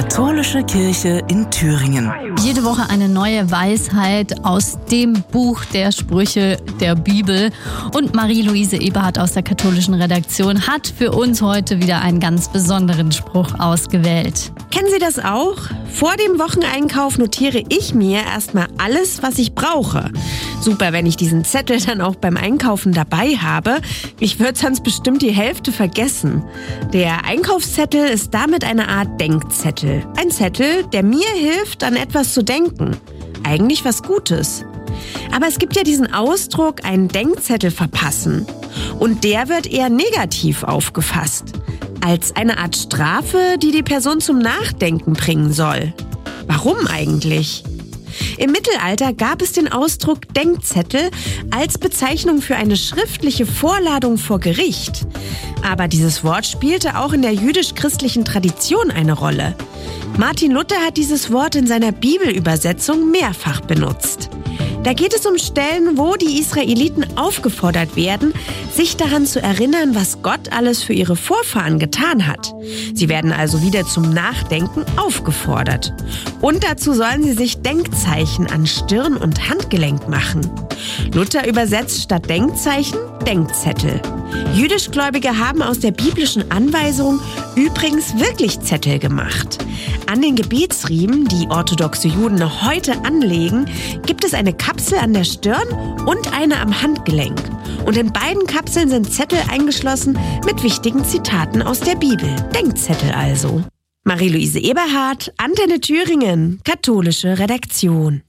Katholische Kirche in Thüringen. Jede Woche eine neue Weisheit aus dem Buch der Sprüche der Bibel. Und Marie-Louise Eberhardt aus der katholischen Redaktion hat für uns heute wieder einen ganz besonderen Spruch ausgewählt. Kennen Sie das auch? Vor dem Wocheneinkauf notiere ich mir erstmal alles, was ich brauche. Super, wenn ich diesen Zettel dann auch beim Einkaufen dabei habe. Ich würde sonst bestimmt die Hälfte vergessen. Der Einkaufszettel ist damit eine Art Denkzettel. Ein Zettel, der mir hilft, an etwas zu denken. Eigentlich was Gutes. Aber es gibt ja diesen Ausdruck, einen Denkzettel verpassen. Und der wird eher negativ aufgefasst. Als eine Art Strafe, die die Person zum Nachdenken bringen soll. Warum eigentlich? Im Mittelalter gab es den Ausdruck Denkzettel als Bezeichnung für eine schriftliche Vorladung vor Gericht. Aber dieses Wort spielte auch in der jüdisch-christlichen Tradition eine Rolle. Martin Luther hat dieses Wort in seiner Bibelübersetzung mehrfach benutzt. Da geht es um Stellen, wo die Israeliten aufgefordert werden, sich daran zu erinnern, was Gott alles für ihre Vorfahren getan hat. Sie werden also wieder zum Nachdenken aufgefordert. Und dazu sollen sie sich Denkzeichen an Stirn und Handgelenk machen. Luther übersetzt statt Denkzeichen Denkzettel. Jüdischgläubige haben aus der biblischen Anweisung übrigens wirklich Zettel gemacht. An den Gebetsriemen, die orthodoxe Juden noch heute anlegen, gibt es eine Kapsel an der Stirn und eine am Handgelenk. Und in beiden Kapseln sind Zettel eingeschlossen mit wichtigen Zitaten aus der Bibel. Denkzettel also. Marie-Louise Eberhardt, Antenne Thüringen, katholische Redaktion.